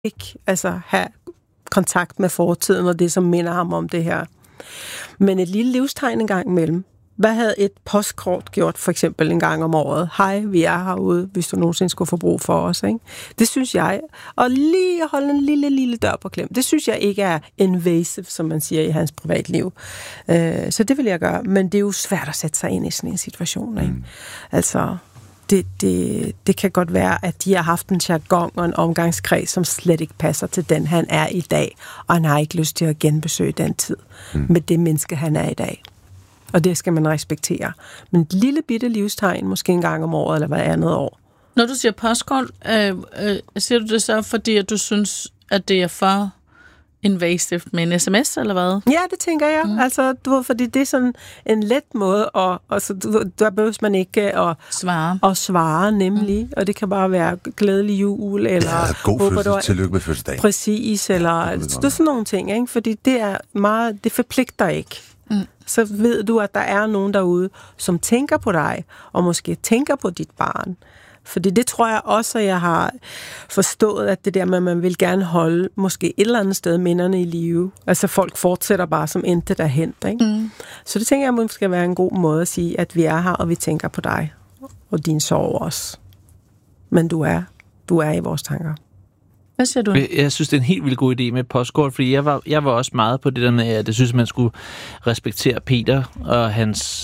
ikke have kontakt med fortiden og det, som minder ham om det her. Men et lille livstegn en gang imellem. Hvad havde et postkort gjort for eksempel en gang om året? Hej, vi er herude, hvis du nogensinde skulle få brug for os. Ikke? Det synes jeg. Og lige at holde en lille dør på klem. Det synes jeg ikke er invasive, som man siger i hans privatliv. Så det vil jeg gøre. Men det er jo svært at sætte sig ind i sådan en situation. Ikke? Altså, det kan godt være, at de har haft en jargon og en omgangskreds, som slet ikke passer til den, han er i dag. Og han har ikke lyst til at genbesøge den tid med det menneske, han er i dag. Og det skal man respektere. Men et lille bitte livstegn, måske en gang om året, eller hver andet år. Når du siger postkort, siger du det så, fordi at du synes, at det er for invasive med en sms, eller hvad? Ja, det tænker jeg. Altså, fordi det er sådan en let måde, og så der behøver man ikke at svare nemlig. Og det kan bare være glædelig jul, eller god fødselsdag, tillykke med fødselsdag. Præcis, eller det er sådan nogle ting, ikke? Fordi det er meget, det forpligter ikke. Så ved du, at der er nogen derude, som tænker på dig, og måske tænker på dit barn. Fordi det tror jeg også, at jeg har forstået, at det der med, at man vil gerne holde måske et eller andet sted minderne i live. Altså folk fortsætter bare som intet er hent, ikke? Så det tænker jeg måske skal være en god måde at sige, at vi er her, og vi tænker på dig. Og din sorg også. Men du er i vores tanker. Hvad siger du? Jeg synes, det er en helt vildt god idé med et postkort, fordi jeg var også meget på det der med, at jeg synes, man skulle respektere Peter og hans...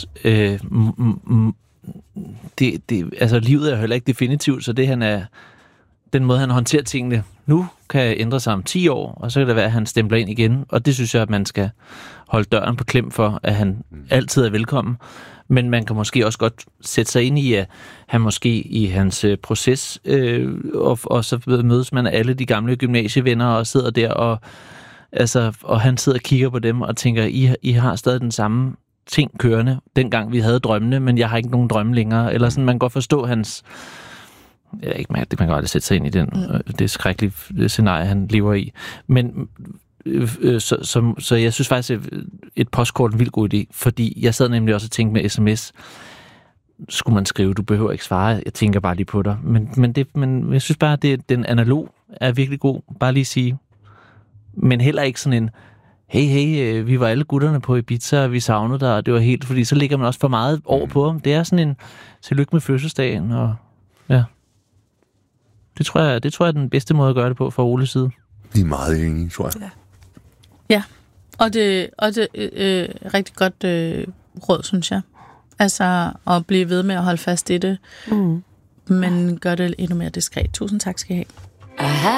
altså, livet er heller ikke definitivt, så det han er... Den måde, han håndterer tingene nu, kan ændre sig om 10 år, og så kan det være, at han stempler ind igen. Og det synes jeg, at man skal holde døren på klem for, at han altid er velkommen. Men man kan måske også godt sætte sig ind i, at han måske i hans proces, og så mødes man alle de gamle gymnasievenner og sidder der, og han sidder og kigger på dem og tænker, I har stadig den samme ting kørende, dengang vi havde drømmene, men jeg har ikke nogen drømme længere. Eller sådan, man kan godt forstå hans... man kan aldrig sætte sig ind i det skrækkelige scenarie, han lever i. Men så jeg synes faktisk, at et postkort er en vildt god idé, fordi jeg sad nemlig også og tænkte med sms, skulle man skrive, du behøver ikke svare, jeg tænker bare lige på dig. Men jeg synes bare, at den analog er virkelig god, bare lige sige. Men heller ikke sådan en, hey, vi var alle gutterne på Ibiza, og vi savnede dig, og det var helt, fordi så ligger man også for meget over på ham. Det er sådan en tillykke med fødselsdagen, og ja. Det tror jeg er den bedste måde at gøre det på fra Oles side. Vi er meget enige, tror jeg. Ja. Og det rigtig godt råd, synes jeg. Altså at blive ved med at holde fast i det, men gør det endnu mere diskret. Tusind tak skal I have.